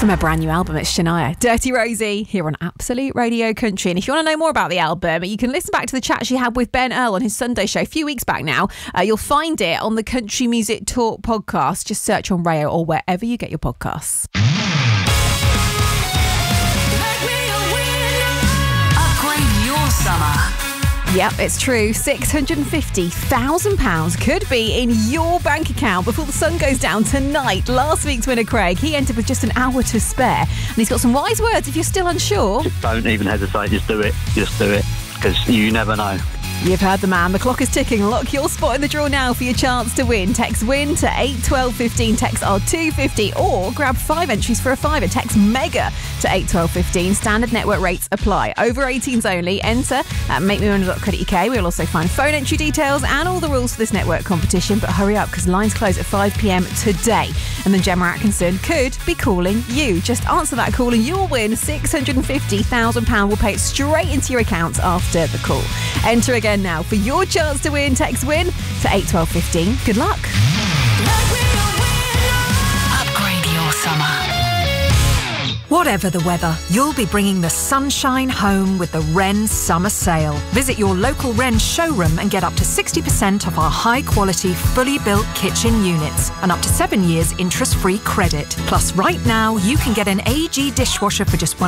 From her brand new album, it's Shania, Dirty Rosie, here on Absolute Radio Country. And if you want to know more about the album, you can listen back to the chat she had with Ben Earl on his Sunday show a few weeks back now. You'll find it on the Country Music Talk podcast. Just search on Rayo or wherever you get your podcasts. Upgrade your summer. Yep, it's true. £650,000 could be in your bank account before the sun goes down tonight. Last week's winner, Craig, he entered with just an hour to spare. And he's got some wise words if you're still unsure. Don't even hesitate. Just do it. Just do it. Because you never know. You've heard the man. The clock is ticking. Lock your spot in the draw now for your chance to win. Text WIN to 81215. Text R250 or grab 5 entries for a fiver. Text MEGA to 81215. Standard network rates apply. Over 18s only. Enter at makemewonder.co.uk. We'll also find phone entry details and all the rules for this network competition. But hurry up because lines close at 5 p.m. today. And then Gemma Atkinson could be calling you. Just answer that call and you'll win £650,000. We'll pay it straight into your account after the call. Enter again now for your chance to win. Text WIN to 81215. Good luck. Upgrade your summer. Whatever the weather, you'll be bringing the sunshine home with the Wren Summer Sale. Visit your local Wren showroom and get up to 60% off our high-quality, fully built kitchen units and up to 7 years interest-free credit. Plus, right now, you can get an AG dishwasher for just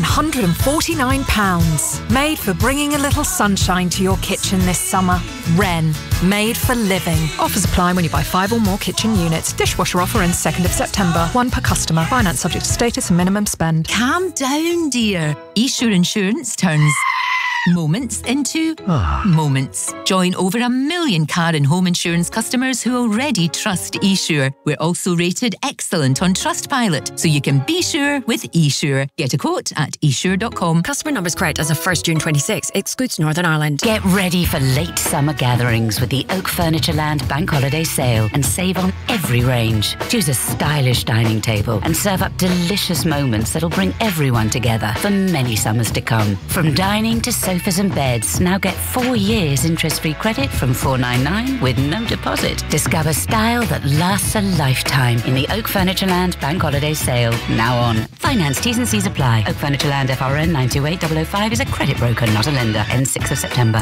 £149. Made for bringing a little sunshine to your kitchen this summer. Wren, made for living. Offers apply when you buy 5 or more kitchen units. Dishwasher offer ends 2nd of September. 1 per customer. Finance subject to status and minimum spend. Calm down, dear. eSure Insurance turns moments into moments. Join over 1 million car and home insurance customers who already trust eSure. We're also rated excellent on Trustpilot, so you can be sure with eSure. Get a quote at esure.com. Customer numbers correct as of 1st June 26. Excludes Northern Ireland. Get ready for late summer gatherings with the Oak Furniture Land Bank Holiday Sale and save on every range. Choose a stylish dining table and serve up delicious moments that'll bring everyone together for many summers to come. From dining to sofas and beds, now get 4 years interest-free credit from $499 with no deposit. Discover style that lasts a lifetime in the Oak Furniture Land Bank Holiday Sale. Now on. Finance T's and C's apply. Oak Furniture Land FRN 928005 is a credit broker, not a lender. Ends 6th of September.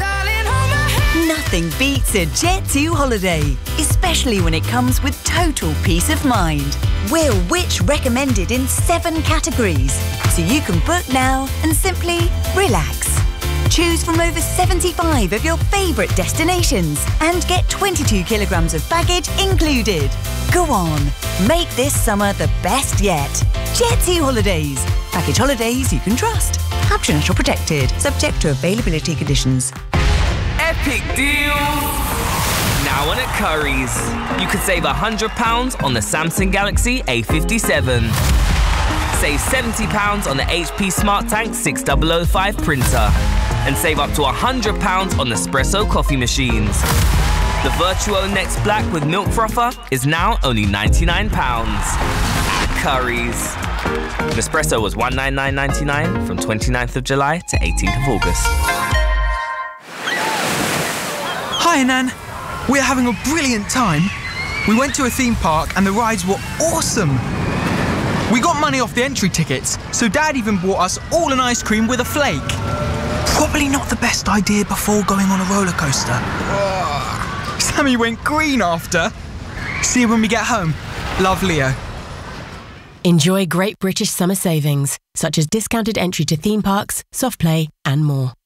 Nothing beats a Jet2 holiday, especially when it comes with total peace of mind. We're Which recommended in 7 categories, so you can book now and simply relax. Choose from over 75 of your favourite destinations and get 22 kilograms of baggage included. Go on, make this summer the best yet. Jet2 Holidays. Package holidays you can trust. Caption not protected. Subject to availability conditions. Epic deals! Now on at Currys. You could save £100 on the Samsung Galaxy A57. Save £70 on the HP Smart Tank 6005 printer. And save up to £100 on Nespresso coffee machines. The Virtuo Next Black with milk frother is now only £99. At Currys. Nespresso was $199.99 from 29th of July to 18th of August. Hi, Nan. We're having a brilliant time. We went to a theme park and the rides were awesome. We got money off the entry tickets, so Dad even bought us all an ice cream with a flake. Probably not the best idea before going on a roller coaster. Sammy went green after. See you when we get home. Love, Leo. Enjoy great British summer savings, such as discounted entry to theme parks, soft play, and more.